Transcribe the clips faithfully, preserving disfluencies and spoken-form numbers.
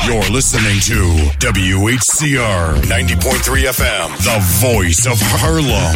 You're listening to W H C R ninety point three F M, the voice of Harlem.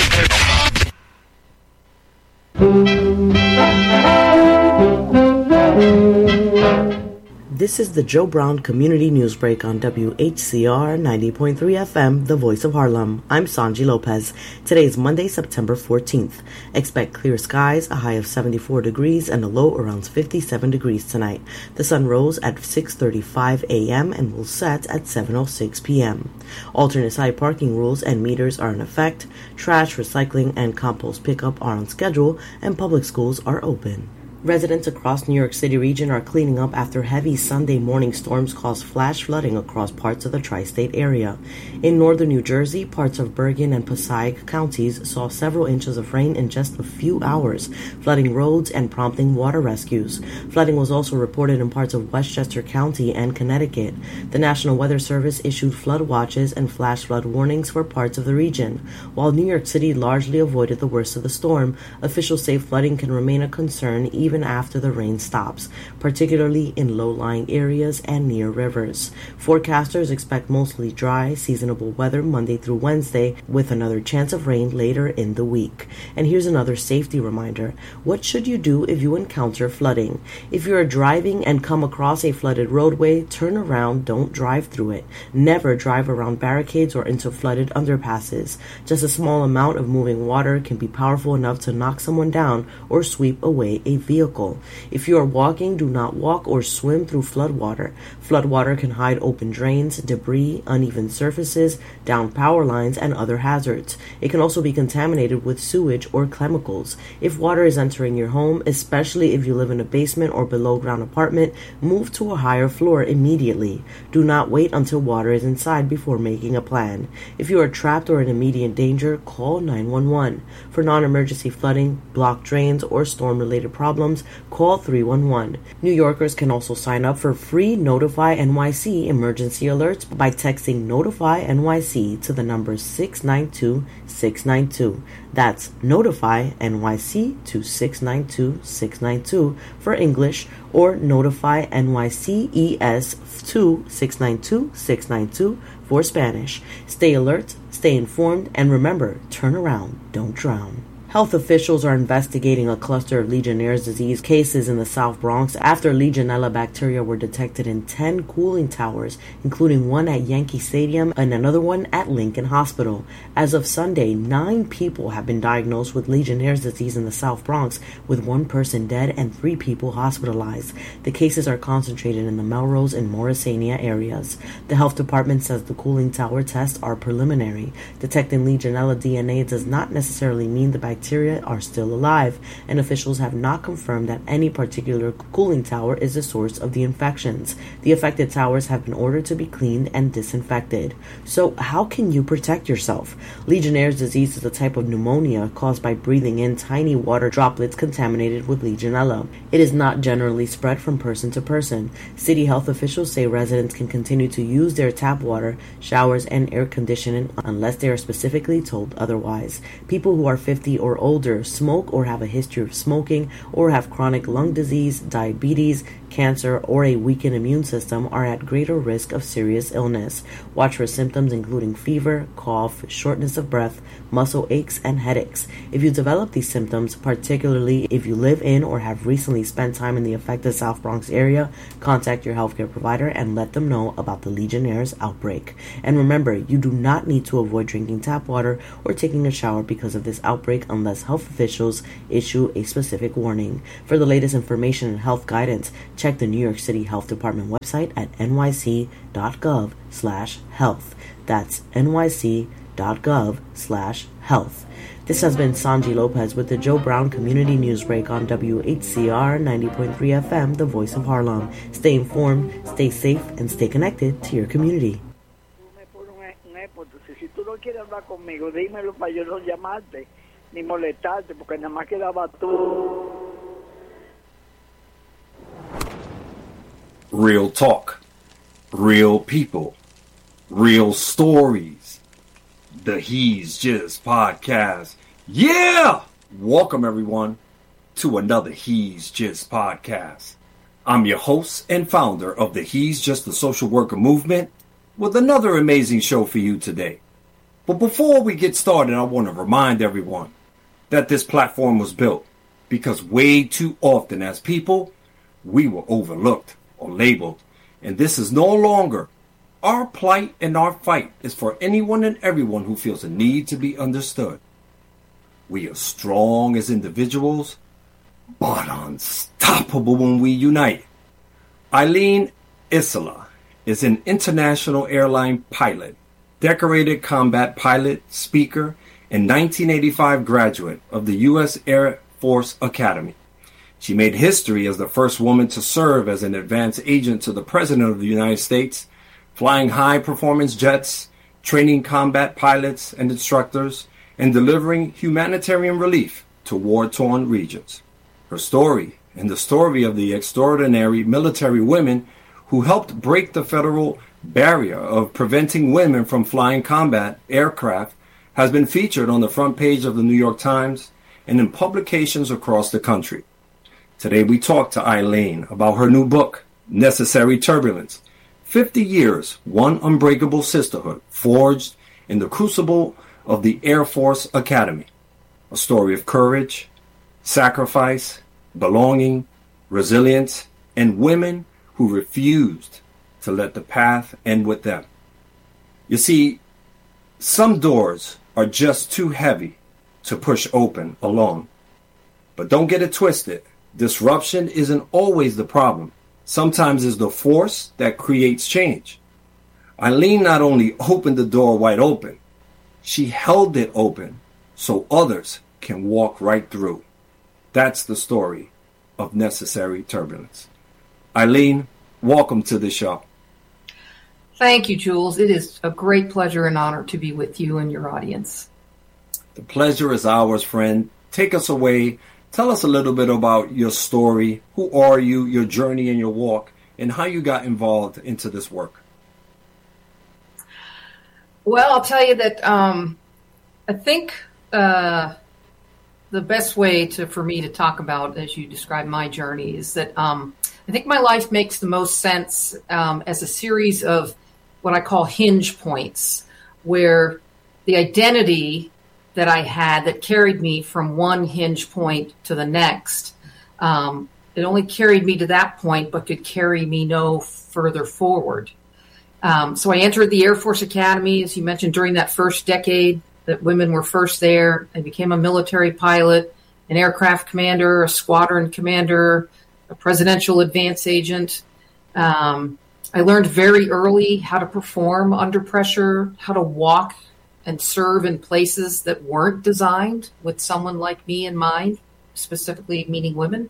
This is the Joe Brown Community Newsbreak on W H C R ninety point three F M, the voice of Harlem. I'm Sanji Lopez. Today is Monday, September fourteenth. Expect clear skies, a high of seventy-four degrees and a low around fifty-seven degrees tonight. The sun rose at six thirty-five a.m. and will set at seven oh six p.m. Alternate side parking rules and meters are in effect. Trash, recycling, and compost pickup are on schedule, and public schools are open. Residents across New York City region are cleaning up after heavy Sunday morning storms caused flash flooding across parts of the tri-state area. In northern New Jersey, parts of Bergen and Passaic counties saw several inches of rain in just a few hours, flooding roads and prompting water rescues. Flooding was also reported in parts of Westchester County and Connecticut. The National Weather Service issued flood watches and flash flood warnings for parts of the region. While New York City largely avoided the worst of the storm, officials say flooding can remain a concern even even after the rain stops, particularly in low-lying areas and near rivers. Forecasters expect mostly dry, seasonable weather Monday through Wednesday, with another chance of rain later in the week. And here's another safety reminder. What should you do if you encounter flooding? If you are driving and come across a flooded roadway, turn around, don't drive through it. Never drive around barricades or into flooded underpasses. Just a small amount of moving water can be powerful enough to knock someone down or sweep away a vehicle. If you are walking, do not walk or swim through floodwater. Floodwater can hide open drains, debris, uneven surfaces, downed power lines, and other hazards. It can also be contaminated with sewage or chemicals. If water is entering your home, especially if you live in a basement or below-ground apartment, move to a higher floor immediately. Do not wait until water is inside before making a plan. If you are trapped or in immediate danger, call nine one one. For non-emergency flooding, blocked drains, or storm-related problems, call three one one. New Yorkers can also sign up for free Notify N Y C emergency alerts by texting Notify N Y C to the number six nine two six nine two. That's Notify N Y C to six nine two six nine two for English, or Notify N Y C E S to six nine two six nine two for Spanish. Stay alert, stay informed, and remember, turn around, don't drown. Health officials are investigating a cluster of Legionnaire's disease cases in the South Bronx after Legionella bacteria were detected in ten cooling towers, including one at Yankee Stadium and another one at Lincoln Hospital. As of Sunday, nine people have been diagnosed with Legionnaire's disease in the South Bronx, with one person dead and three people hospitalized. The cases are concentrated in the Melrose and Morrisania areas. The health department says the cooling tower tests are preliminary. Detecting Legionella D N A does not necessarily mean the bacteria Bacteria are still alive, and officials have not confirmed that any particular cooling tower is the source of the infections. The affected towers have been ordered to be cleaned and disinfected. So, how can you protect yourself? Legionnaire's disease is a type of pneumonia caused by breathing in tiny water droplets contaminated with Legionella. It is not generally spread from person to person. City health officials say residents can continue to use their tap water, showers, and air conditioning unless they are specifically told otherwise. People who are fifty or older, smoke or have a history of smoking, or have chronic lung disease, diabetes, cancer, or a weakened immune system are at greater risk of serious illness. Watch for symptoms including fever, cough, shortness of breath, muscle aches, and headaches. If you develop these symptoms, particularly if you live in or have recently spent time in the affected South Bronx area, contact your healthcare provider and let them know about the Legionnaire's outbreak. And remember, you do not need to avoid drinking tap water or taking a shower because of this outbreak unless health officials issue a specific warning. For the latest information and health guidance, check the New York City Health Department website at n y c dot gov slash health. That's n y c dot gov slash health. This has been Sanji Lopez with the Joe Brown Community Newsbreak on W H C R ninety point three F M, the voice of Harlem. Stay informed, stay safe, and stay connected to your community. Si tú no quieres hablar conmigo, dímelo para yo no llamarte ni molestarte, porque nada más quedaba tú. Real talk, real people, real stories. The He's Just podcast. Yeah! Welcome everyone to another He's Just podcast. I'm your host and founder of the He's Just a Social Worker movement with another amazing show for you today. But before we get started, I want to remind everyone that this platform was built because way too often as people, we were overlooked or labeled. And this is no longer our plight, and our fight is for anyone and everyone who feels a need to be understood. We are strong as individuals, but unstoppable when we unite. Eileen Isola is an international airline pilot, decorated combat pilot, speaker, and nineteen eighty-five graduate of the U S Air Force Academy. She made history as the first woman to serve as an advance agent to the President of the United States, flying high-performance jets, training combat pilots and instructors, and delivering humanitarian relief to war-torn regions. Her story, and the story of the extraordinary military women who helped break the federal barrier of preventing women from flying combat aircraft, has been featured on the front page of the New York Times and in publications across the country. Today we talk to Eileen about her new book, Necessary Turbulence, fifty years, One Unbreakable Sisterhood, forged in the crucible of the Air Force Academy. A story of courage, sacrifice, belonging, resilience, and women who refused to let the path end with them. You see, some doors are just too heavy to push open alone. But don't get it twisted. Disruption isn't always the problem. Sometimes it's the force that creates change. Eileen not only opened the door wide open, she held it open so others can walk right through. That's the story of Necessary Turbulence. Eileen, welcome to the show. Thank you, Jules. It is a great pleasure and honor to be with you and your audience. The pleasure is ours, friend. Take us away. Tell us a little bit about your story. Who are you, your journey and your walk, and how you got involved into this work. Well, I'll tell you that um, I think uh, the best way to for me to talk about, as you describe my journey, is that um, I think my life makes the most sense um, as a series of what I call hinge points, where the identity that I had that carried me from one hinge point to the next, um, it only carried me to that point, but could carry me no further forward. Um, so I entered the Air Force Academy, as you mentioned, during that first decade that women were first there. I became a military pilot, an aircraft commander, a squadron commander, a presidential advance agent. Um, I learned very early how to perform under pressure, how to walk and serve in places that weren't designed with someone like me in mind, specifically meaning women.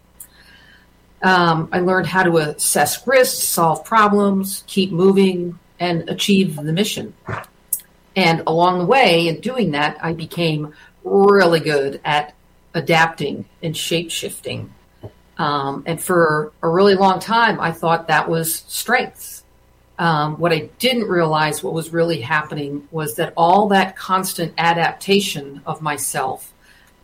Um, I learned how to assess risks, solve problems, keep moving, and achieve the mission. And along the way, in doing that, I became really good at adapting and shape-shifting. Um, and for a really long time, I thought that was strength. Um, what I didn't realize what was really happening was that all that constant adaptation of myself,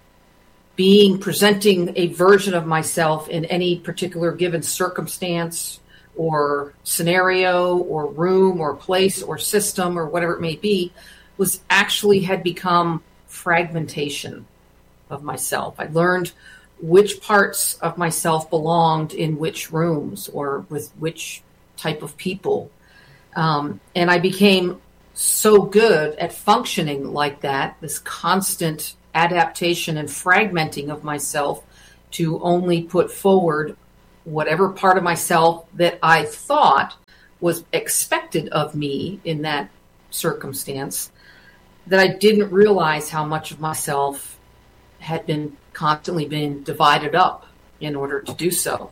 being presenting a version of myself in any particular given circumstance or scenario or room or place or system or whatever it may be, was actually had become fragmentation of myself. I learned which parts of myself belonged in which rooms or with which type of people. Um, and I became so good at functioning like that, this constant adaptation and fragmenting of myself to only put forward whatever part of myself that I thought was expected of me in that circumstance, that I didn't realize how much of myself had been constantly being divided up in order to do so.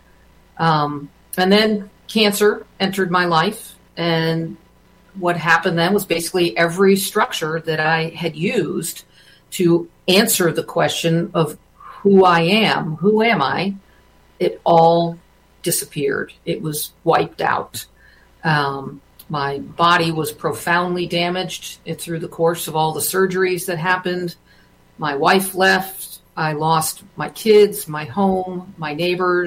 Um, and then cancer entered my life. And what happened then was basically every structure that I had used to answer the question of who I am, who am I, it all disappeared. It was wiped out. Um, my body was profoundly damaged through the course of all the surgeries that happened. My wife left. I lost my kids, my home, my neighbors,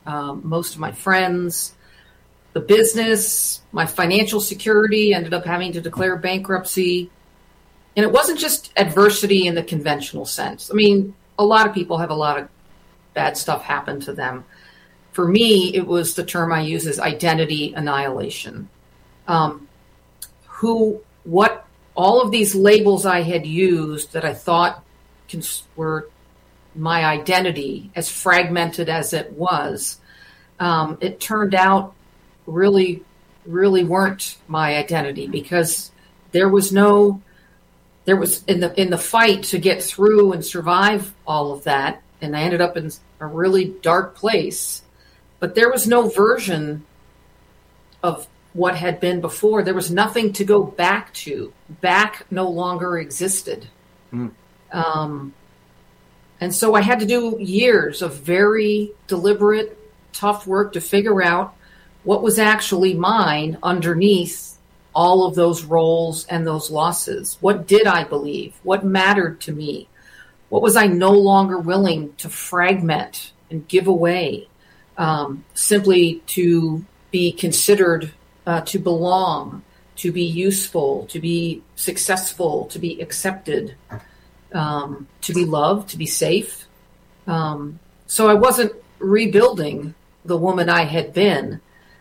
um, most of my friends, the business, my financial security, ended up having to declare bankruptcy. And it wasn't just adversity in the conventional sense. I mean, a lot of people have a lot of bad stuff happen to them. For me, it was the term I use is identity annihilation. Um, who, what, all of these labels I had used that I thought cons- were my identity, as fragmented as it was, um, it turned out really, really weren't my identity, because there was no, there was in the in the fight to get through and survive all of that, and I ended up in a really dark place. But there was no version of what had been before. There was nothing to go back to. Back no longer existed. Mm. Um, and so I had to do years of very deliberate, tough work to figure out what was actually mine underneath all of those roles and those losses. What did I believe? What mattered to me? What was I no longer willing to fragment and give away, um, simply to be considered, uh, to belong, to be useful, to be successful, to be accepted, um, to be loved, to be safe. Um, so I wasn't rebuilding the woman I had been,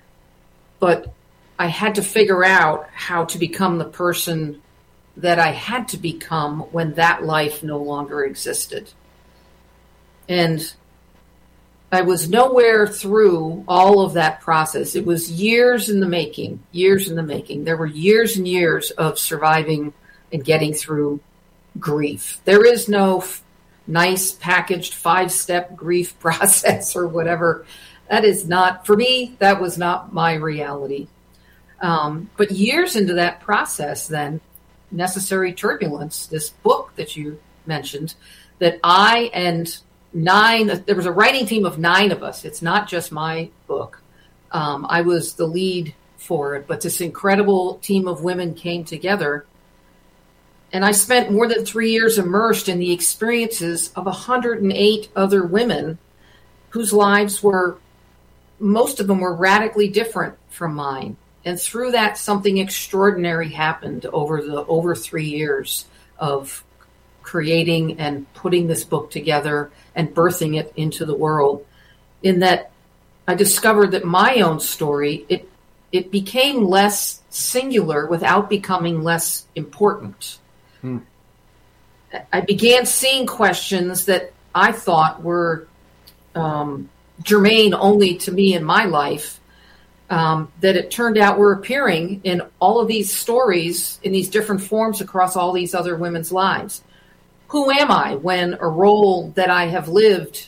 but I had to figure out how to become the person that I had to become when that life no longer existed. And I was nowhere through all of that process. It was years in the making, years in the making. There were years and years of surviving and getting through grief. There is no f- nice packaged five-step grief process or whatever. That is not, for me, that was not my reality. Um, but years into that process, then, Necessary Turbulence, this book that you mentioned, that I and nine, there was a writing team of nine of us. It's not just my book. Um, I was the lead for it, but this incredible team of women came together. And I spent more than three years immersed in the experiences of one hundred eight other women whose lives were, most of them were radically different from mine. And through that, something extraordinary happened over the over three years of creating and putting this book together and birthing it into the world. In that, I discovered that my own story, it it became less singular without becoming less important. Hmm. I began seeing questions that I thought were um, germane only to me in my life, Um, that it turned out were appearing in all of these stories in these different forms across all these other women's lives. Who am I when a role that I have lived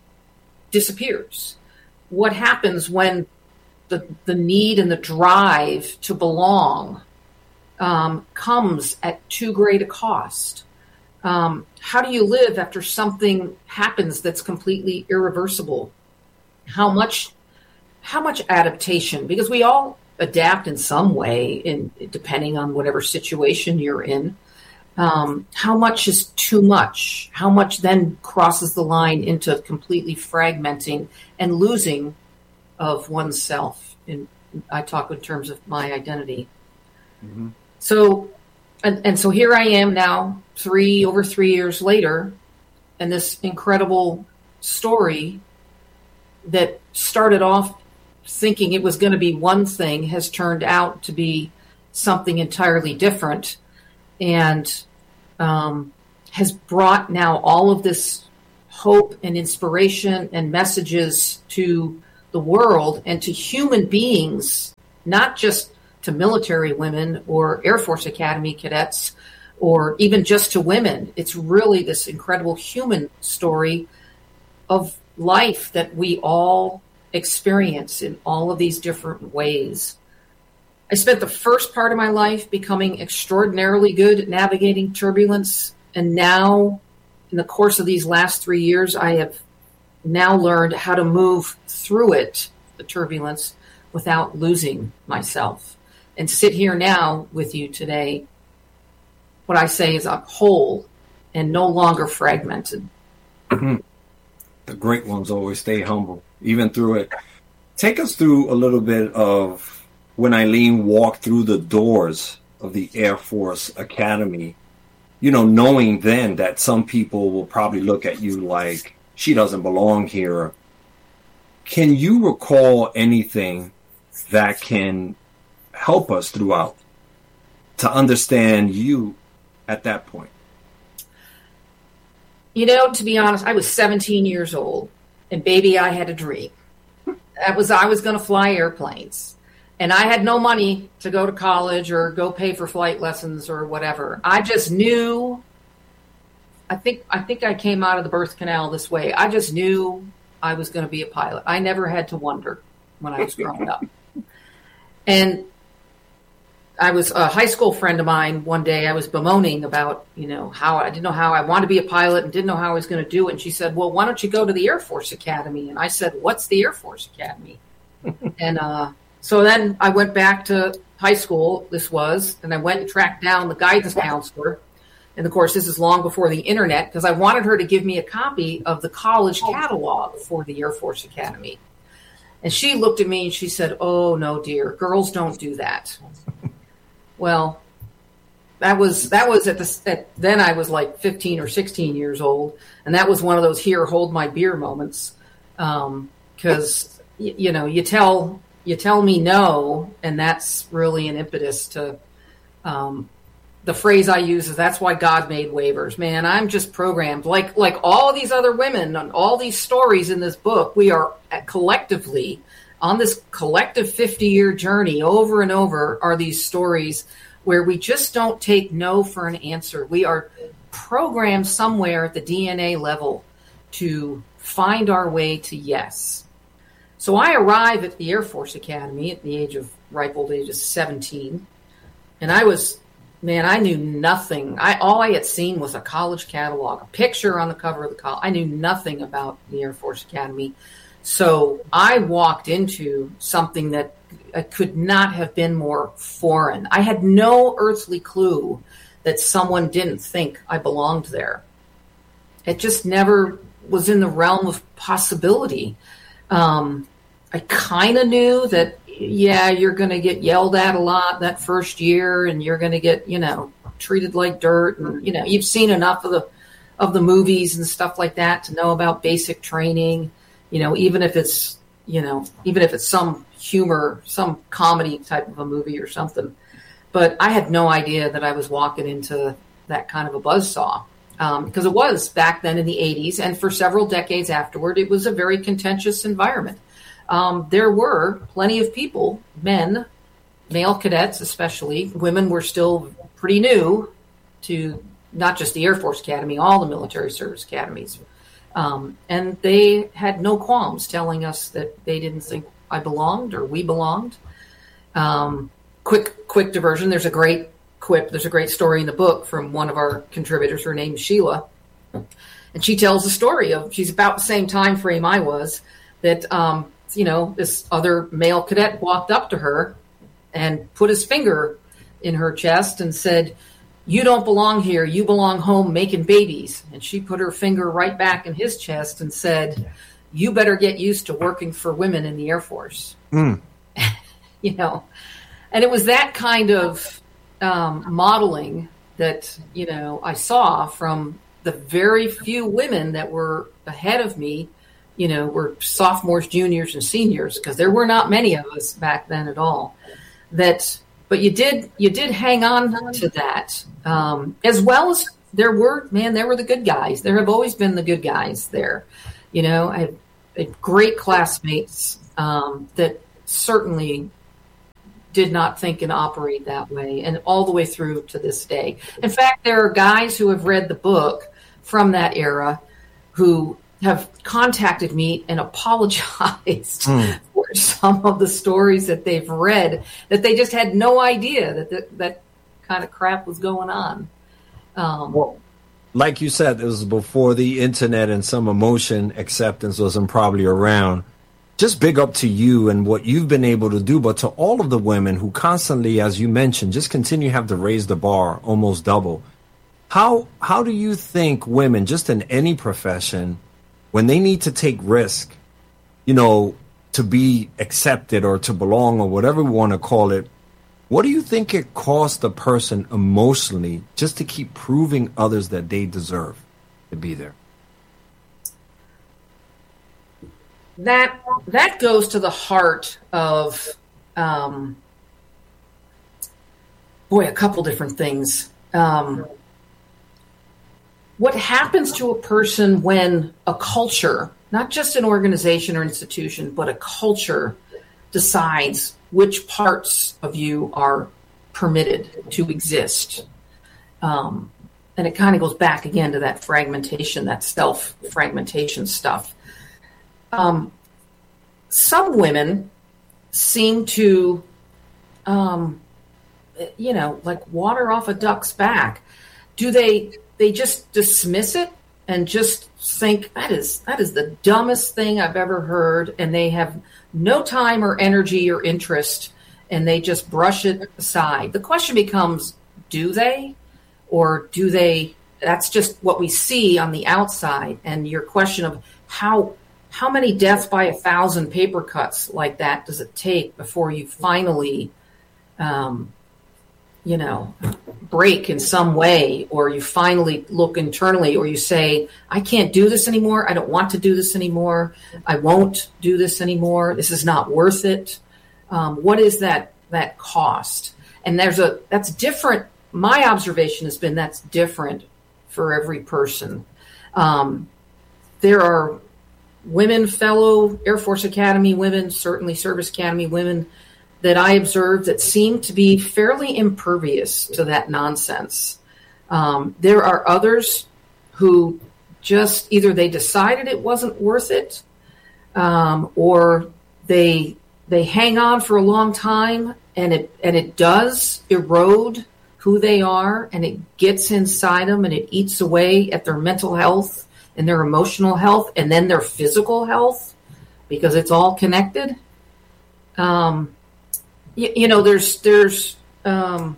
disappears? What happens when the, the need and the drive to belong um, comes at too great a cost? Um, how do you live after something happens that's completely irreversible? How much How much adaptation? Because we all adapt in some way, in depending on whatever situation you're in. Um, how much is too much? How much then crosses the line into completely fragmenting and losing of oneself? And I talk in terms of my identity. Mm-hmm. So, and, and so here I am now, three over three years later, and this incredible story that started off thinking it was going to be one thing has turned out to be something entirely different, and um, has brought now all of this hope and inspiration and messages to the world and to human beings, not just to military women or Air Force Academy cadets or even just to women. It's really this incredible human story of life that we all experience in all of these different ways. I spent the first part of my life becoming extraordinarily good at navigating turbulence. And now, in the course of these last three years, I have now learned how to move through it, the turbulence, without losing myself. And sit here now with you today, what I say is I'm whole and no longer fragmented. The great ones always stay humble. even through it. Take us through a little bit of when Eileen walked through the doors of the Air Force Academy, you know, knowing then that some people will probably look at you like, she doesn't belong here. Can you recall anything that can help us throughout to understand you at that point? You know, to be honest, I was seventeen years old, and baby, I had a dream. That was I was going to fly airplanes, and I had no money to go to college or go pay for flight lessons or whatever. I just knew. I think I think I came out of the birth canal this way. I just knew I was going to be a pilot. I never had to wonder when I was growing up. And I was a high school friend of mine. One day I was bemoaning about, you know, how I didn't know how I wanted to be a pilot and didn't know how I was going to do it. And she said, well, why don't you go to the Air Force Academy? And I said, what's the Air Force Academy? and uh, so then I went back to high school, this was, and I went and tracked down the guidance counselor. And of course, this is long before the internet, because I wanted her to give me a copy of the college catalog for the Air Force Academy. And she looked at me and she said, oh, no, dear, girls don't do that. Well, that was that was at the at, then I was like fifteen or sixteen years old, and that was one of those here, hold my beer moments, because um, y- you know you tell you tell me no, and that's really an impetus to. Um, the phrase I use is that's why God made waivers. Man, I'm just programmed like like all these other women and all these stories in this book. We are collectively. On this collective fifty-year journey, over and over, are these stories where we just don't take no for an answer. We are programmed somewhere at the D N A level to find our way to yes. So I arrive at the Air Force Academy at the age of, ripe old age of seventeen. And I was, man, I knew nothing. I All I had seen was a college catalog, a picture on the cover of the college. I knew nothing about the Air Force Academy. So I walked into something that could not have been more foreign. I had no earthly clue that someone didn't think I belonged there. It just never was in the realm of possibility. Um, I kind of knew that, yeah, you're going to get yelled at a lot that first year, and you're going to get, you know, treated like dirt. And, you know, you've seen enough of the of the movies and stuff like that to know about basic training. You know, even if it's, you know, even if it's some humor, some comedy type of a movie or something. But I had no idea that I was walking into that kind of a buzzsaw, um, because it was back then in the eighties. And for several decades afterward, it was a very contentious environment. Um, there were plenty of people, men, male cadets especially. Women were still pretty new to not just the Air Force Academy, all the military service academies. Um, and they had no qualms telling us that they didn't think I belonged or we belonged. Um, quick, quick diversion. There's a great quip. There's a great story in the book from one of our contributors. Her name's Sheila. And she tells the story of, she's about the same time frame I was, that, um, you know, this other male cadet walked up to her and put his finger in her chest and said, you don't belong here. You belong home making babies. And she put her finger right back in his chest and said, you better get used to working for women in the Air Force. Mm. You know, and it was that kind of um, modeling that, you know, I saw from the very few women that were ahead of me, you know, were sophomores, juniors, and seniors, because there were not many of us back then at all. That But you did you did hang on to that, um, as well as there were, man, there were the good guys. There have always been the good guys there. You know, I had, I had great classmates um, that certainly did not think and operate that way, and all the way through to this day. In fact, there are guys who have read the book from that era who have contacted me and apologized mm. for some of the stories that they've read, that they just had no idea that that, that kind of crap was going on. Um, well, like you said, it was before the internet and some emotion acceptance wasn't probably around. Just big up to you and what you've been able to do, but to all of the women who constantly, as you mentioned, just continue to have to raise the bar almost double. How how do you think women, just in any profession, when they need to take risk, you know, to be accepted or to belong or whatever we want to call it, what do you think it costs a person emotionally just to keep proving others that they deserve to be there? That that goes to the heart of, um, boy, a couple different things. Um, what happens to a person when a culture, not just an organization or institution, but a culture decides which parts of you are permitted to exist? Um, and it kind of goes back again to that fragmentation, that self-fragmentation stuff. Um, some women seem to, um, you know, like water off a duck's back. Do they, they just dismiss it and just think that is, that is the dumbest thing I've ever heard. And they have no time or energy or interest, and they just brush it aside. The question becomes, do they, or do they, that's just what we see on the outside. And your question of how, how many deaths by a thousand paper cuts like that does it take before you finally, um, you know, break in some way, or you finally look internally, or you say, I can't do this anymore. I don't want to do this anymore. I won't do this anymore. This is not worth it. Um, what is that, that cost? And there's a, that's different. My observation has been that's different for every person. Um, there are women, fellow Air Force Academy women, certainly Service Academy women, that I observed that seem to be fairly impervious to that nonsense. Um, there are others who just either they decided it wasn't worth it, um, or they they hang on for a long time, and it and it does erode who they are, and it gets inside them, and it eats away at their mental health and their emotional health, and then their physical health, because it's all connected. Um, you, you know, there's there's um,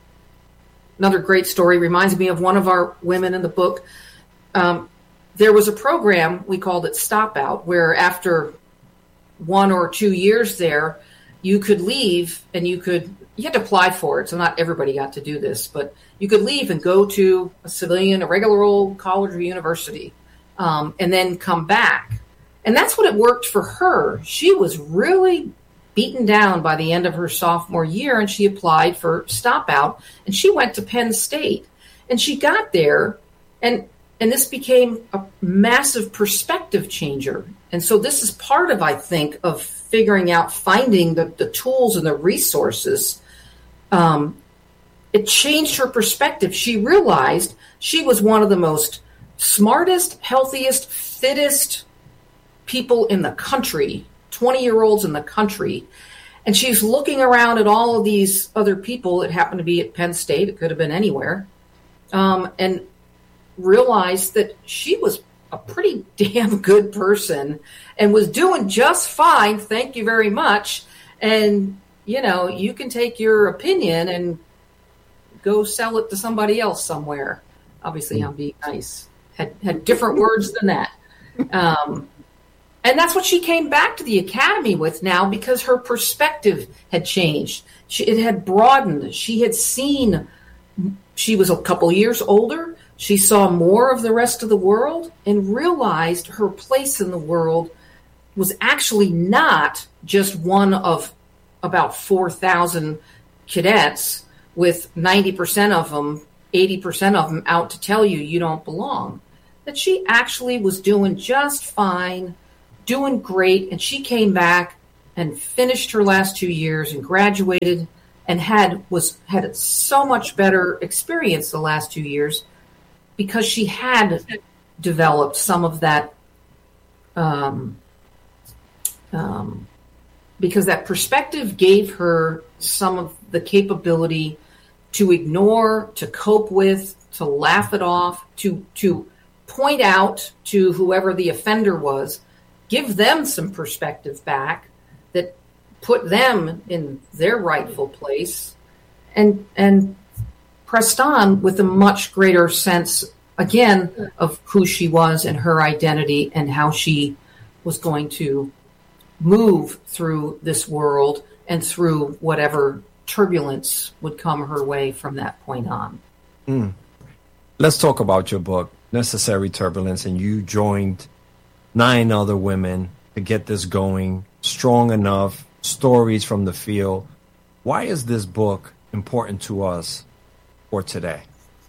another great story reminds me of one of our women in the book. Um, there was a program, we called it Stop Out, where after one or two years there, you could leave and you could, you had to apply for it. So not everybody got to do this, but you could leave and go to a civilian, a regular old college or university, um, and then come back. And that's what it worked for her. She was really beaten down by the end of her sophomore year, and she applied for Stop Out, and she went to Penn State, and she got there, and and this became a massive perspective changer. And so this is part of, I think, of figuring out, finding the, the tools and the resources. Um, it changed her perspective. She realized she was one of the most smartest, healthiest, fittest people in the country, twenty-year-olds in the country. And she's looking around at all of these other people that happen to be at Penn State. It could have been anywhere. Um, and realized that she was a pretty damn good person and was doing just fine. Thank you very much. And, you know, you can take your opinion and go sell it to somebody else somewhere. Obviously, I'm being nice. Had, had different words than that. Um, and that's what she came back to the academy with now, because her perspective had changed. She, it had broadened. She had seen, she was a couple years older. She saw more of the rest of the world and realized her place in the world was actually not just one of about four thousand cadets with ninety percent of them, eighty percent of them out to tell you you don't belong. That she actually was doing just fine, doing great, and she came back and finished her last two years and graduated and had was had so much better experience the last two years. Because she had developed some of that, um, um, because that perspective gave her some of the capability to ignore, to cope with, to laugh it off, to to point out to whoever the offender was, give them some perspective back that put them in their rightful place, and and. pressed on with a much greater sense, again, of who she was and her identity and how she was going to move through this world and through whatever turbulence would come her way from that point on. Mm. Let's talk about your book, Necessary Turbulence, and you joined nine other women to get this going, strong enough, stories from the field. Why is this book important to us for today?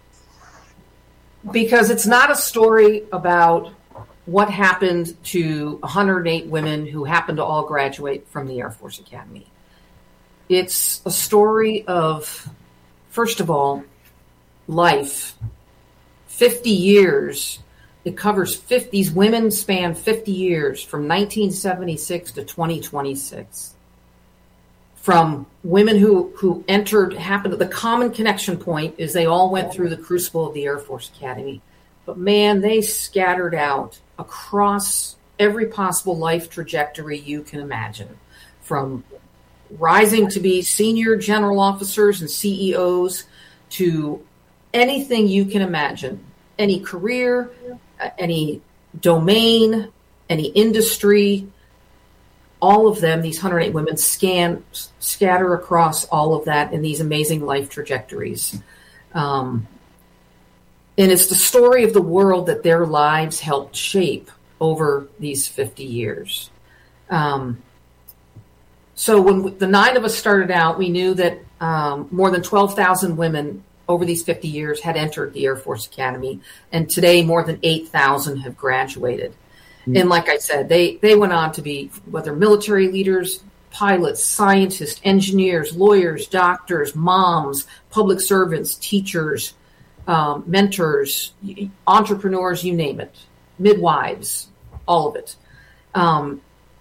Because it's not a story about what happened to one hundred eight women who happened to all graduate from the Air Force Academy. It's a story of, first of all, life. fifty years. It covers fifty, these women span fifty years from nineteen seventy-six to twenty twenty-six. From women who, who entered, happened, the common connection point is they all went through the crucible of the Air Force Academy. But man, they scattered out across every possible life trajectory you can imagine. From rising to be senior general officers and C E Os to anything you can imagine. Any career, any domain, any industry, all of them, these one hundred eight women, scan, scatter across all of that in these amazing life trajectories. Um, and it's the story of the world that their lives helped shape over these fifty years. Um, so when the nine of us started out, we knew that um, more than twelve thousand women over these fifty years had entered the Air Force Academy. And today, more than eight thousand have graduated. Mm-hmm. And like I said, they, they went on to be, whether military leaders, pilots, scientists, engineers, lawyers, doctors, moms, public servants, teachers, um, mentors, entrepreneurs, you name it, midwives, all of it. Um,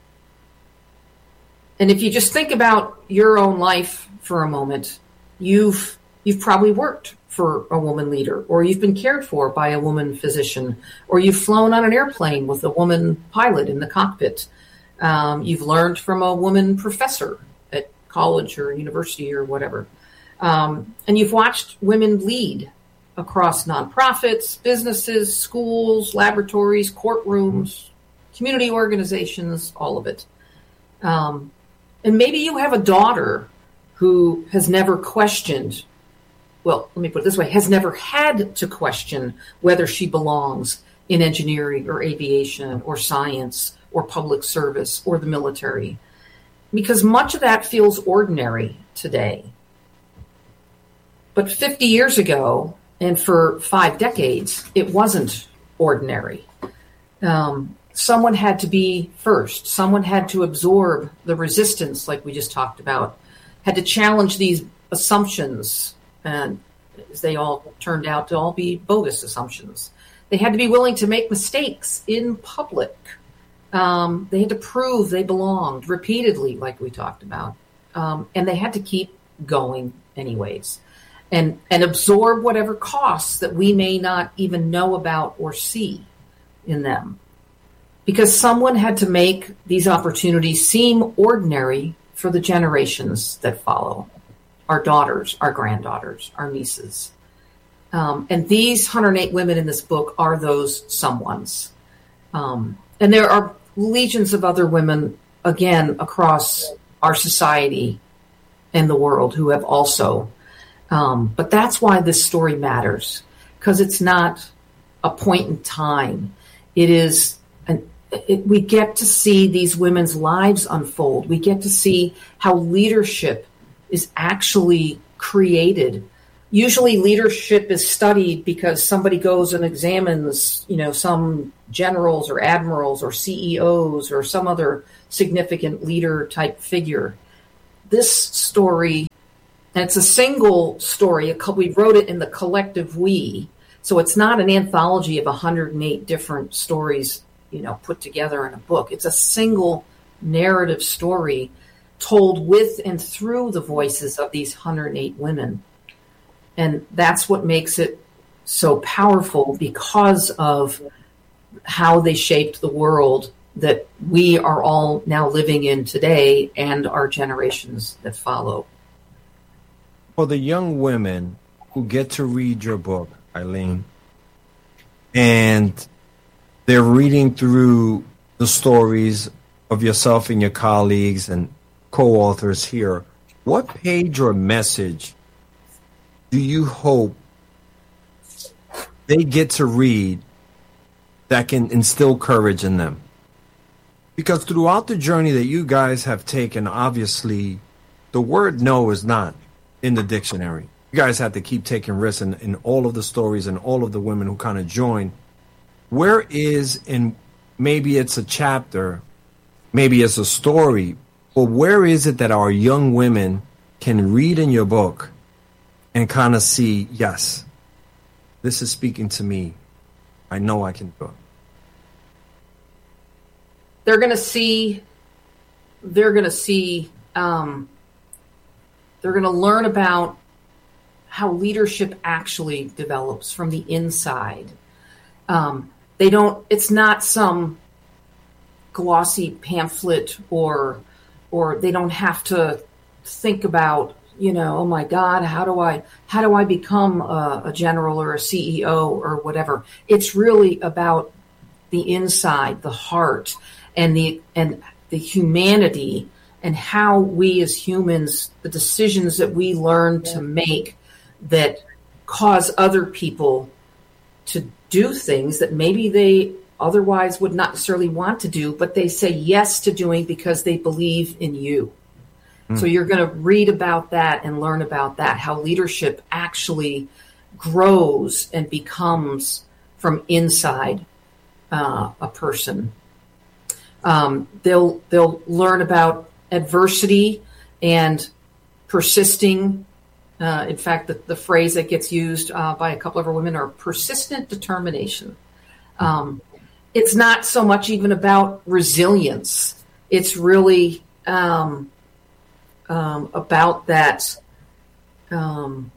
and if you just think about your own life for a moment, you've You've probably worked for a woman leader, or you've been cared for by a woman physician, or you've flown on an airplane with a woman pilot in the cockpit. Um, you've learned from a woman professor at college or university or whatever. Um, and you've watched women lead across nonprofits, businesses, schools, laboratories, courtrooms, community organizations, all of it. Um, and maybe you have a daughter who has never questioned well, let me put it this way, has never had to question whether she belongs in engineering or aviation or science or public service or the military, because much of that feels ordinary today. But fifty years ago, and for five decades, it wasn't ordinary. Um, someone had to be first. Someone had to absorb the resistance, like we just talked about, had to challenge these assumptions, and as they all turned out to all be bogus assumptions. They had to be willing to make mistakes in public. Um, they had to prove they belonged repeatedly, like we talked about. Um, and they had to keep going anyways and, and absorb whatever costs that we may not even know about or see in them. Because someone had to make these opportunities seem ordinary for the generations that follow. Our daughters, our granddaughters, our nieces. Um, and these one hundred eight women in this book are those someones. Um, and there are legions of other women, again, across our society and the world who have also. Um, but that's why this story matters, because it's not a point in time. It is, an, it, we get to see these women's lives unfold. We get to see how leadership is actually created. Usually leadership is studied because somebody goes and examines, you know, some generals or admirals or C E Os or some other significant leader type figure. This story, and it's a single story, we wrote it in the collective we, so it's not an anthology of one hundred eight different stories, you know, put together in a book. It's a single narrative story told with and through the voices of these one hundred eight women. And that's what makes it so powerful, because of how they shaped the world that we are all now living in today and our generations that follow. For the young women who get to read your book, Eileen, and they're reading through the stories of yourself and your colleagues and co-authors here, what page or message do you hope they get to read that can instill courage in them? Because throughout the journey that you guys have taken, obviously, the word no is not in the dictionary. You guys have to keep taking risks in, in all of the stories and all of the women who kind of join. Where is, in maybe it's a chapter, maybe it's a story, but where is it that our young women can read in your book and kind of see, yes, this is speaking to me. I know I can do it. They're going to see, they're going to see, um, they're going to learn about how leadership actually develops from the inside. Um, they don't, it's not some glossy pamphlet or, or they don't have to think about, you know, oh my God, how do I, how do I become a, a general or a C E O or whatever? It's really about the inside, the heart, and the, and the humanity, and how we as humans, the decisions that we learn to make that cause other people to do things that maybe they otherwise would not necessarily want to do, but they say yes to doing because they believe in you. Mm. So you're going to read about that and learn about that, how leadership actually grows and becomes from inside uh, a person. Um, they'll they'll learn about adversity and persisting. Uh, in fact, the, the phrase that gets used uh, by a couple of our women are persistent determination. Um, it's not so much even about resilience. It's really um, um, about that um,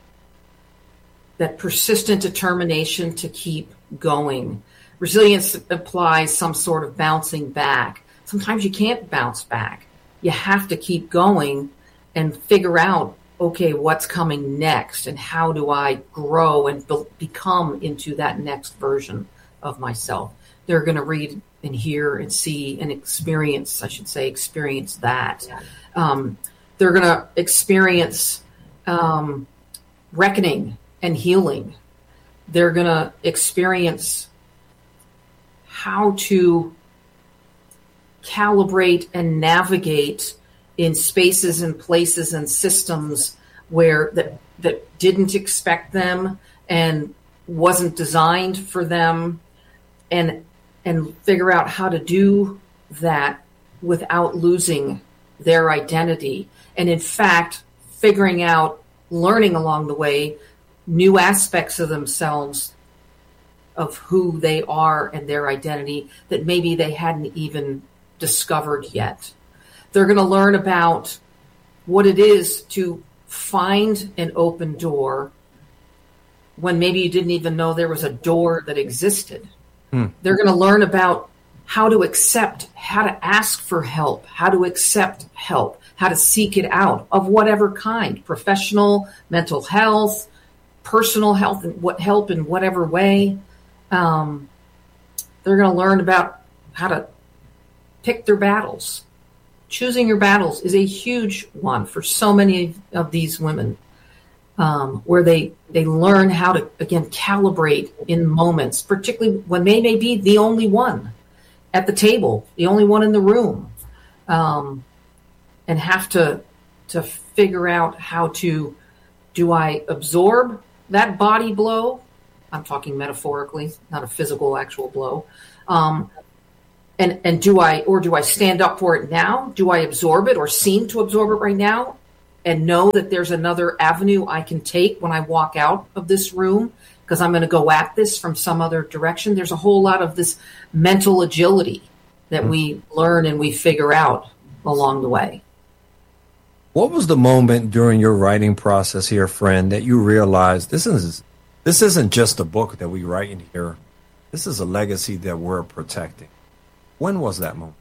that persistent determination to keep going. Resilience implies some sort of bouncing back. Sometimes you can't bounce back. You have to keep going and figure out, okay, what's coming next and how do I grow and be- become into that next version of myself. They're going to read and hear and see and experience, I should say, experience that. Um, they're going to experience um, reckoning and healing. They're going to experience how to calibrate and navigate in spaces and places and systems where that that didn't expect them and wasn't designed for them, and and figure out how to do that without losing their identity. And in fact, figuring out, learning along the way, new aspects of themselves, of who they are and their identity that maybe they hadn't even discovered yet. They're going to learn about what it is to find an open door when maybe you didn't even know there was a door that existed. Hmm. They're going to learn about how to accept, how to ask for help, how to accept help, how to seek it out of whatever kind, professional, mental health, personal health, and what help in whatever way. Um, they're going to learn about how to pick their battles. Choosing your battles is a huge one for so many of these women, um, where they, they learn how to, again, calibrate in moments, particularly when they may be the only one at the table, the only one in the room, um, and have to, to figure out how to, do I absorb that body blow? I'm talking metaphorically, not a physical, actual blow. Um, and and do I, or do I stand up for it now? Do I absorb it or seem to absorb it right now and know that there's another avenue I can take when I walk out of this room because I'm going to go at this from some other direction? There's a whole lot of this mental agility that we learn and we figure out along the way. What was the moment during your writing process here, friend, that you realized this is this isn't just a book that we write in here. This is a legacy that we're protecting. When was that moment?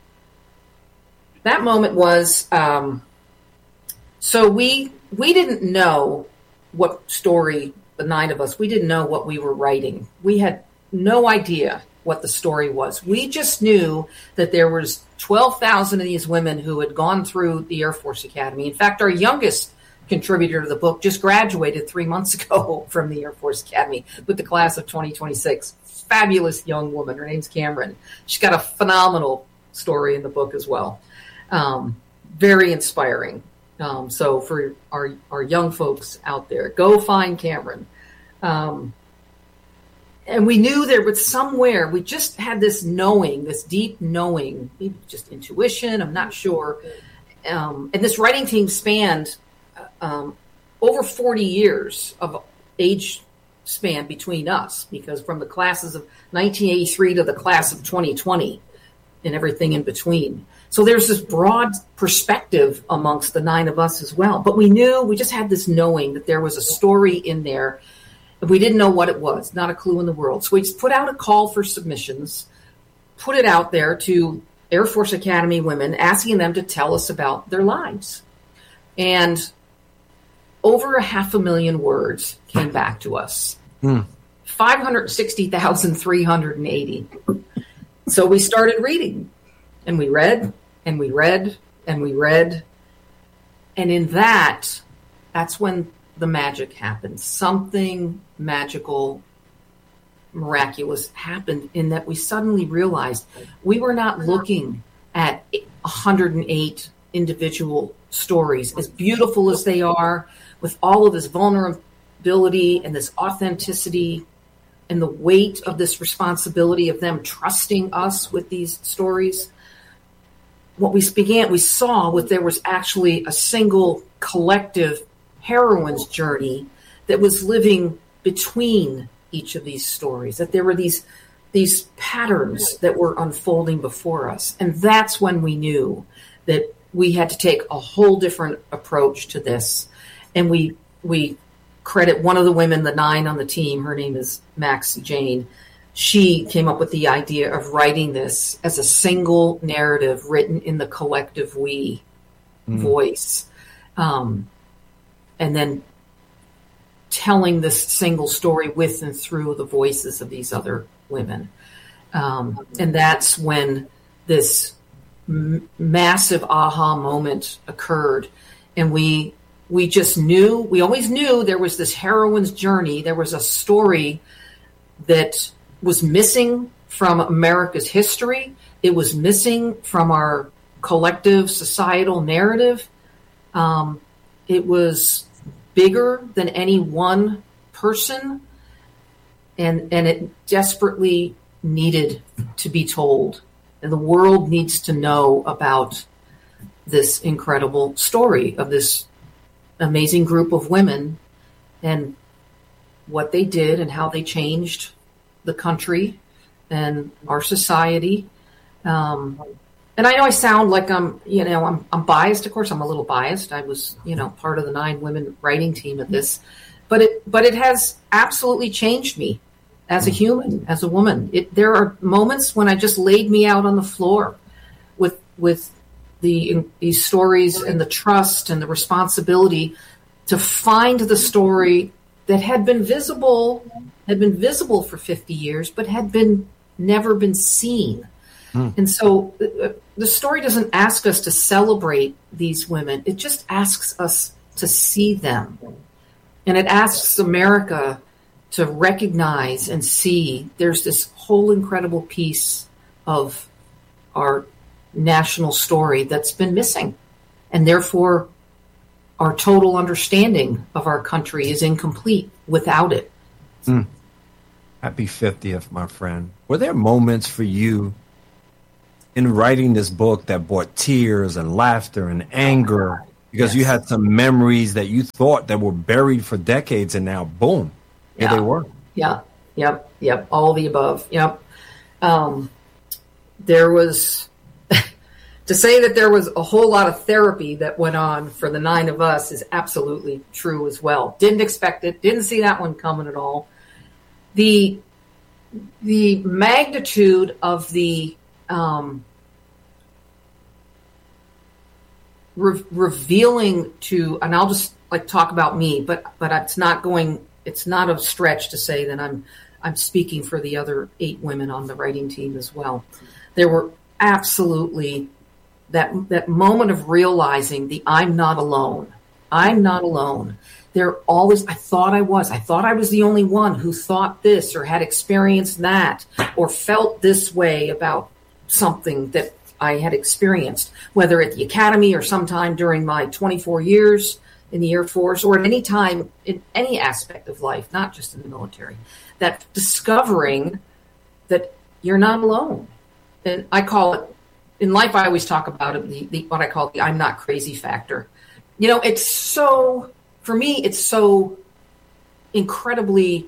That moment was, um, so we we didn't know what story, the nine of us, we didn't know what we were writing. We had no idea what the story was. We just knew that there was twelve thousand of these women who had gone through the Air Force Academy. In fact, our youngest contributor to the book just graduated three months ago from the Air Force Academy with the class of twenty twenty-six. Fabulous young woman. Her name's Cameron. She's got a phenomenal story in the book as well. Um, very inspiring. Um, so for our, our young folks out there, go find Cameron. Um, and we knew there was somewhere, we just had this knowing, this deep knowing, maybe just intuition, I'm not sure. Um, and this writing team spanned um, over forty years of age span between us, because from the classes of nineteen eighty-three to the class of twenty twenty and everything in between. So there's this broad perspective amongst the nine of us as well. But we knew, we just had this knowing that there was a story in there. We didn't know what it was, not a clue in the world. So we just put out a call for submissions, put it out there to Air Force Academy women, asking them to tell us about their lives. And over a half a million words came back to us. Hmm. five hundred sixty thousand three hundred eighty. So we started reading, and we read, and we read, and we read. And in that, that's when the magic happened. Something magical, miraculous happened in that we suddenly realized we were not looking at one hundred eight individual stories, as beautiful as they are, with all of this vulnerability and this authenticity and the weight of this responsibility of them trusting us with these stories. What we began, we saw was there was actually a single collective heroine's journey that was living between each of these stories, that there were these these patterns that were unfolding before us. And that's when we knew that we had to take a whole different approach to this. And we we credit one of the women, the nine on the team, her name is Max Jane. She came up with the idea of writing this as a single narrative written in the collective we mm. voice. Um, and then telling this single story with and through the voices of these other women. Um, and that's when this m- massive aha moment occurred. And we we just knew, we always knew there was this heroine's journey. There was a story that was missing from America's history. It was missing from our collective societal narrative. Um, it was bigger than any one person, and and it desperately needed to be told. And the world needs to know about this incredible story of this amazing group of women and what they did and how they changed the country and our society. Um, and I know I sound like I'm, you know, I'm, I'm biased. Of course, I'm a little biased. I was, you know, part of the nine women writing team at this, but it, but it has absolutely changed me as a human, as a woman. It, there are moments when I just laid me out on the floor with, with the, these stories and the trust and the responsibility to find the story that had been visible, had been visible for fifty years, but had been never been seen. Mm. And so uh, the story doesn't ask us to celebrate these women. It just asks us to see them. And it asks America to recognize and see there's this whole incredible piece of our national story that's been missing. And therefore, our total understanding of our country is incomplete without it. Mm. Happy fiftieth, my friend. Were there moments for you in writing this book that brought tears and laughter and anger because yes. you had some memories that you thought that were buried for decades, and now, boom, here yeah. they were? Yeah, yep, yep, all the above, yep. Um, there was... To say that there was a whole lot of therapy that went on for the nine of us is absolutely true as well. Didn't expect it. Didn't see that one coming at all. The the magnitude of the um, re- revealing to, and I'll just like talk about me, but but it's not going. It's not a stretch to say that I'm I'm speaking for the other eight women on the writing team as well. There were absolutely that that moment of realizing the I'm not alone. I'm not alone. There always, I thought I was. I thought I was the only one who thought this or had experienced that or felt this way about something that I had experienced, whether at the academy or sometime during my twenty-four years in the Air Force or at any time in any aspect of life, not just in the military. That discovering that you're not alone. And I call it, in life I always talk about it, the, the, what I call the I'm not crazy factor. You know, it's so, for me, it's so incredibly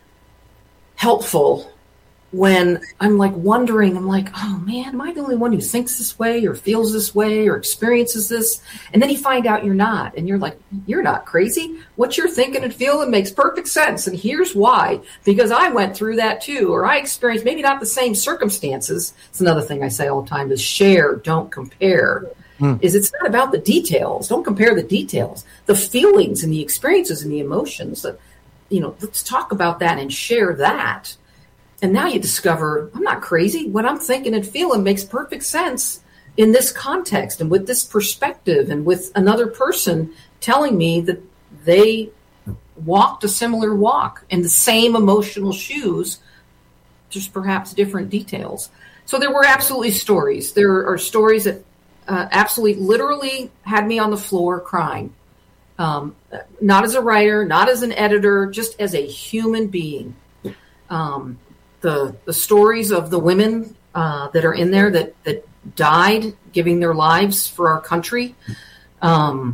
helpful when I'm like wondering, I'm like, oh man, am I the only one who thinks this way or feels this way or experiences this? And then you find out you're not. And you're like, you're not crazy. What you're thinking and feeling makes perfect sense. And here's why. Because I went through that too, or I experienced maybe not the same circumstances. It's another thing I say all the time is share, don't compare. Mm. Is it's not about the details. Don't compare the details. The feelings and the experiences and the emotions that, you know, let's talk about that and share that. And now you discover, I'm not crazy. What I'm thinking and feeling makes perfect sense in this context and with this perspective and with another person telling me that they walked a similar walk in the same emotional shoes, just perhaps different details. So there were absolutely stories. There are stories that uh, absolutely literally had me on the floor crying. Um, not as a writer, not as an editor, just as a human being. Um, The, the stories of the women uh, that are in there that, that died giving their lives for our country. Um,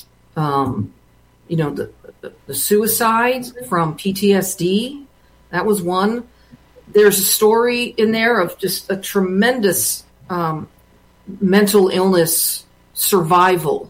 um, you know, the, the, the suicide from P T S D, that was one. There's a story in there of just a tremendous um, mental illness survival.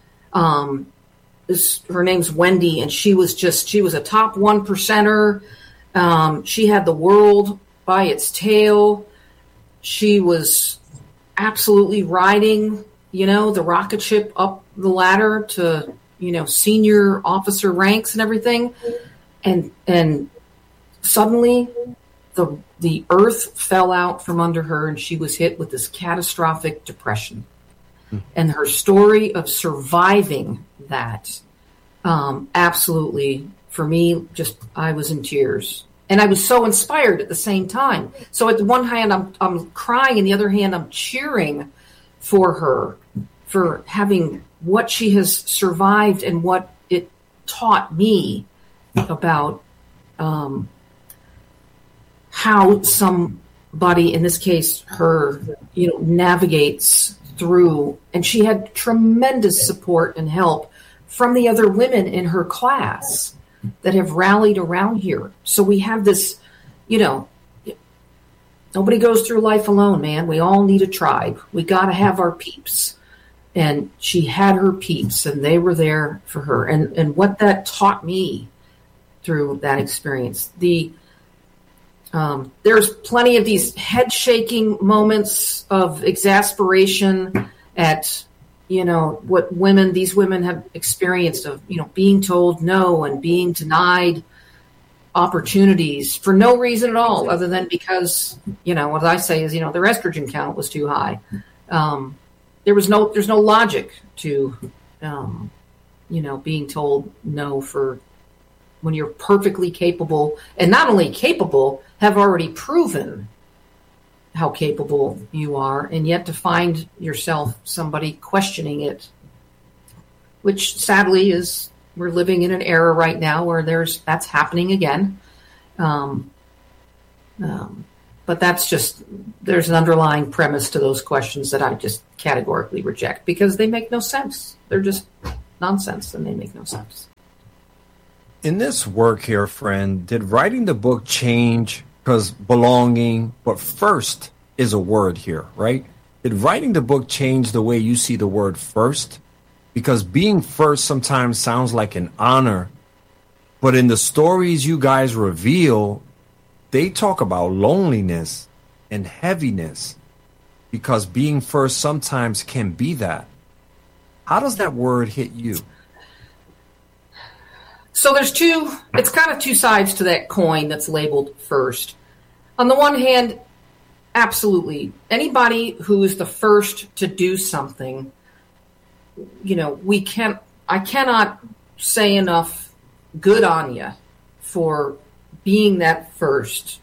Um, this, her name's Wendy, and she was just, she was a top one percenter. Um, she had the world by its tail. She was absolutely riding, you know, the rocket ship up the ladder to, you know, senior officer ranks and everything. And, and suddenly the, the earth fell out from under her and she was hit with this catastrophic depression. Hmm. And her story of surviving that, um, absolutely, for me, just, I was in tears. And I was so inspired at the same time. So at the one hand, I'm I'm crying, and the other hand, I'm cheering for her, for having what she has survived and what it taught me about um, how somebody, in this case, her, you know, navigates through. And she had tremendous support and help from the other women in her class that have rallied around here. So we have this, you know, nobody goes through life alone, man. We all need a tribe. We got to have our peeps. And she had her peeps, and they were there for her. And, and what that taught me through that experience, the um, there's plenty of these head-shaking moments of exasperation at, you know, what women, these women have experienced of, you know, being told no and being denied opportunities for no reason at all, other than because, you know, what I say is, you know, their estrogen count was too high. Um, there was no, there's no logic to, um, you know, being told no for when you're perfectly capable, and not only capable, have already proven how capable you are, and yet to find yourself somebody questioning it, which sadly is, we're living in an era right now where there's, that's happening again. Um, um, but that's just, there's an underlying premise to those questions that I just categorically reject because they make no sense. They're just nonsense and they make no sense. In this work here, friend, did writing the book change? Because belonging, but first is a word here, right? Did writing the book change the way you see the word first? Because being first sometimes sounds like an honor, but in the stories you guys reveal, they talk about loneliness and heaviness, because being first sometimes can be that. How does that word hit you? So there's two, it's kind of two sides to that coin that's labeled first. On the one hand, absolutely, anybody who is the first to do something, you know, we can't, I cannot say enough good on you for being that first.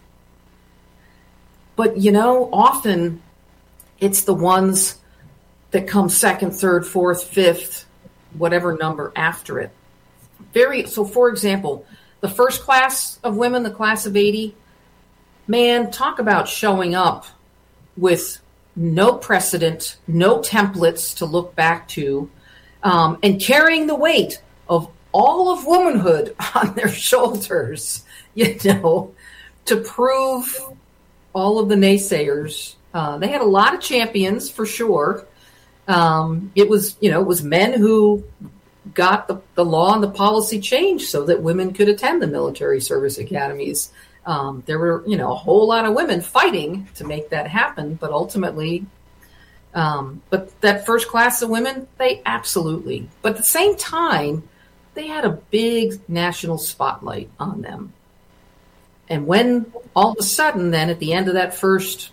But, you know, often it's the ones that come second, third, fourth, fifth, whatever number after it. Very, so for example, the first class of women, the class of eighty, man, talk about showing up with no precedent, no templates to look back to, um, and carrying the weight of all of womanhood on their shoulders, you know, to prove all of the naysayers. Uh, they had a lot of champions for sure. Um, it was, you know, it was men who got the, the law and the policy changed so that women could attend the military service academies. Um, there were, you know, a whole lot of women fighting to make that happen, but ultimately, um, but that first class of women, they absolutely, but at the same time, they had a big national spotlight on them. And when all of a sudden, then at the end of that first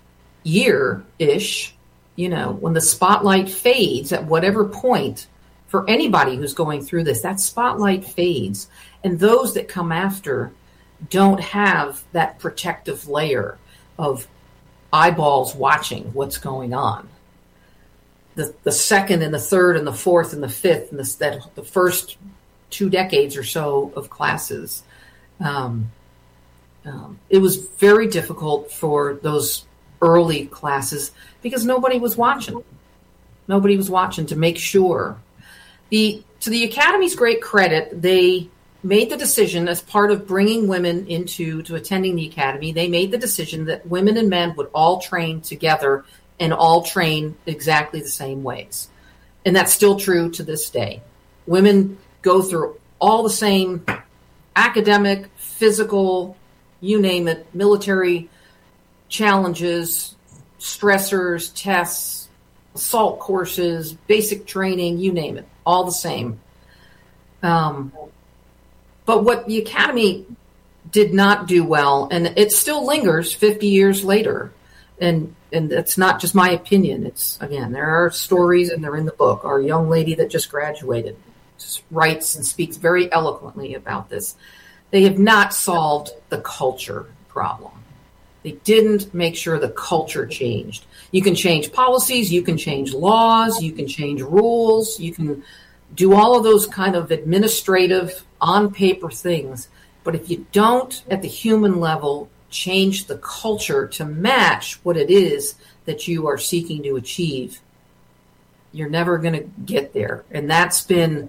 year-ish, you know, when the spotlight fades at whatever point, for anybody who's going through this, that spotlight fades. And those that come after don't have that protective layer of eyeballs watching what's going on. The the second and the third and the fourth and the fifth and the, that, the first two decades or so of classes, um, um, it was very difficult for those early classes because nobody was watching. Nobody was watching to make sure. The to the Academy's great credit, they made the decision as part of bringing women into to attending the Academy. They made the decision that women and men would all train together and all train exactly the same ways. And that's still true to this day. Women go through all the same academic, physical, you name it, military challenges, stressors, tests, assault courses, basic training, you name it, all the same. Um, but what the Academy did not do well, and it still lingers fifty years later, and and it's not just my opinion. It's, again, there are stories, and they're in the book. Our young lady that just graduated just writes and speaks very eloquently about this. They have not solved the culture problem. They didn't make sure the culture changed. You can change policies, you can change laws, you can change rules, you can do all of those kind of administrative, on-paper things. But if you don't, at the human level, change the culture to match what it is that you are seeking to achieve, you're never going to get there. And that's been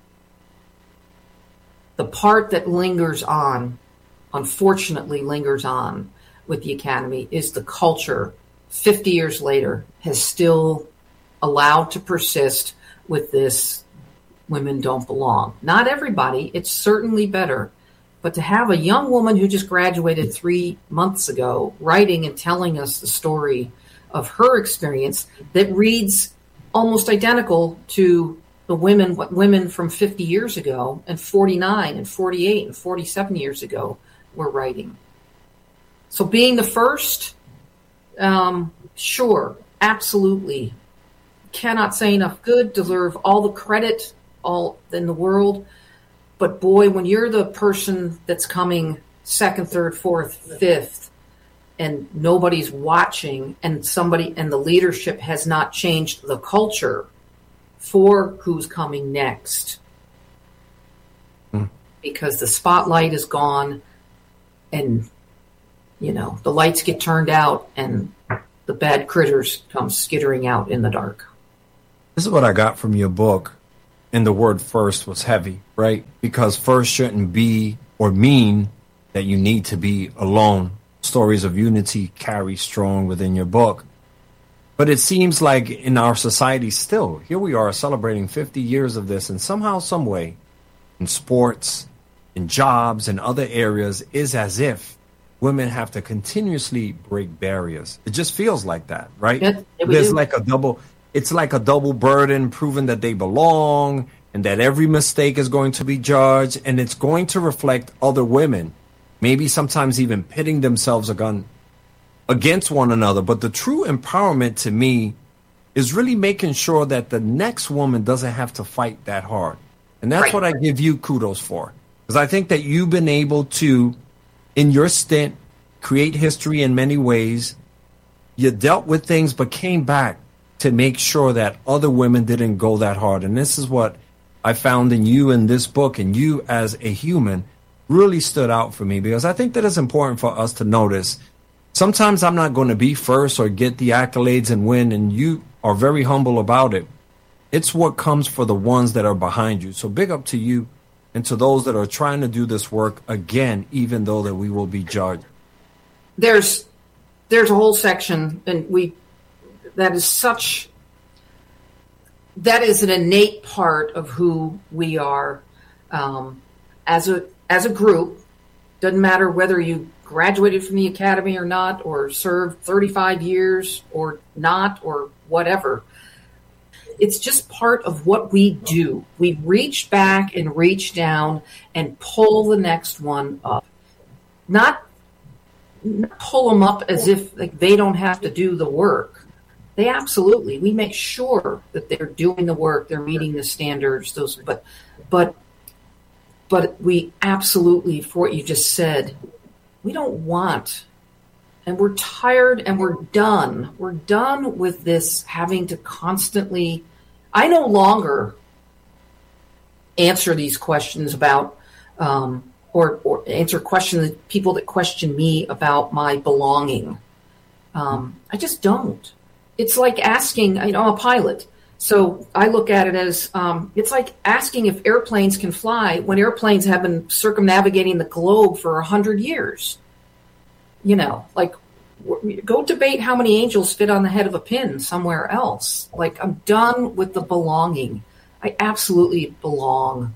the part that lingers on, unfortunately lingers on with the Academy, is the culture fifty years later has still allowed to persist with this women don't belong. Not everybody, it's certainly better. But to have a young woman who just graduated three months ago writing and telling us the story of her experience that reads almost identical to the women, what women from fifty years ago and forty-nine and forty-eight and forty-seven years ago were writing. So being the first, um, sure, absolutely. Cannot say enough good, deserve all the credit all in the world. But boy, when you're the person that's coming second, third, fourth, fifth, and nobody's watching, and somebody and the leadership has not changed the culture for who's coming next, mm. because the spotlight is gone, and you know the lights get turned out, and the bad critters come skittering out in the dark. This is what I got from your book. And the word first was heavy, right? Because first shouldn't be or mean that you need to be alone. Stories of unity carry strong within your book. But it seems like in our society still, here we are celebrating fifty years of this, and somehow, some way, in sports, in jobs, and other areas, is as if women have to continuously break barriers. It just feels like that, right? Yeah, There's do. like a double... It's like a double burden, proving that they belong, and that every mistake is going to be judged, and it's going to reflect other women, maybe sometimes even pitting themselves against one another. But the true empowerment to me is really making sure that the next woman doesn't have to fight that hard. And that's right. what I give you kudos for. Because I think that you've been able to, in your stint, create history in many ways. You dealt with things, but came back to make sure that other women didn't go that hard. And this is what I found in you in this book, and you as a human really stood out for me, because I think that it's important for us to notice. Sometimes I'm not going to be first or get the accolades and win, and you are very humble about it. It's what comes for the ones that are behind you. So big up to you and to those that are trying to do this work again, even though that we will be judged. There's there's a whole section, and we that is such that is an innate part of who we are um, as a as a group. Doesn't matter whether you graduated from the academy or not, or served thirty-five years or not, or whatever. It's just part of what we do. We reach back and reach down and pull the next one up. Not, not pull them up as if like they don't have to do the work. They absolutely. We make sure that they're doing the work, they're meeting the standards. Those, but, but, but we absolutely, for what you just said, we don't want. And we're tired and we're done. We're done with this having to constantly, I no longer answer these questions about, um, or, or answer questions, people that question me about my belonging. Um, I just don't. It's like asking, you know, I'm a pilot. So I look at it as, um, it's like asking if airplanes can fly when airplanes have been circumnavigating the globe for a hundred years. You know, like, go debate how many angels fit on the head of a pin somewhere else. Like, I'm done with the belonging. I absolutely belong.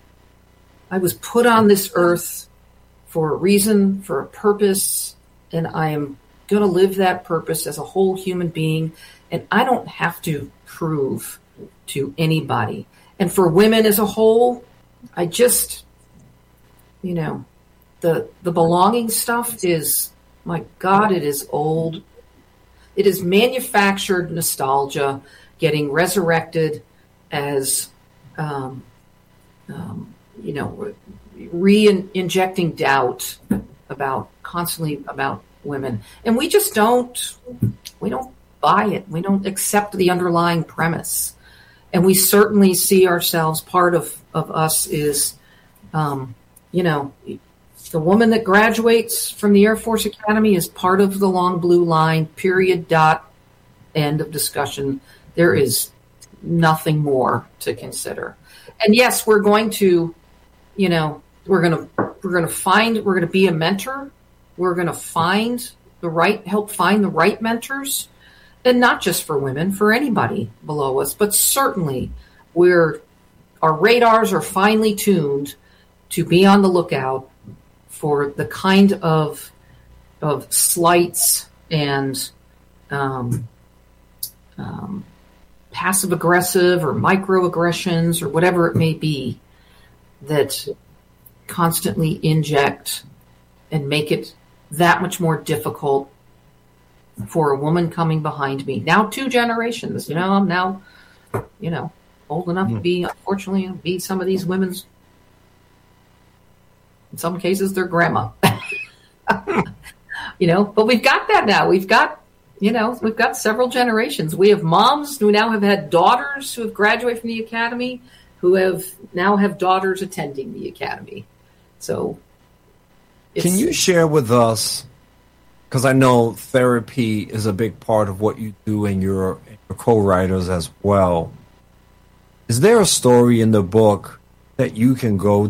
I was put on this earth for a reason, for a purpose, and I am going to live that purpose as a whole human being, and I don't have to prove to anybody. And for women as a whole, I just, you know, the the belonging stuff is, my God, it is old. It is manufactured nostalgia getting resurrected as, um, um, you know, re-injecting doubt about constantly about women. And we just don't, we don't buy it. We don't accept the underlying premise. And we certainly see ourselves, part of, of us is, um, you know, the woman that graduates from the Air Force Academy is part of the long blue line, period, dot, end of discussion. There is nothing more to consider. And yes, we're going to, you know, we're going to, we're going to find, we're going to be a mentor. We're going to find the right, help find the right mentors, and not just for women, for anybody below us, but certainly we're, our radars are finely tuned to be on the lookout for the kind of of slights and um, um, passive aggressive or microaggressions or whatever it may be that constantly inject and make it that much more difficult for a woman coming behind me. Now two generations, you know, I'm now, you know, old enough mm. to be, unfortunately, be some of these women's, in some cases, their grandma. You know, but we've got that now. We've got, you know, we've got several generations. We have moms who now have had daughters who have graduated from the academy, who have now have daughters attending the academy. So, it's, can you share with us, because I know therapy is a big part of what you do and your, your co-writers as well. Is there a story in the book that you can go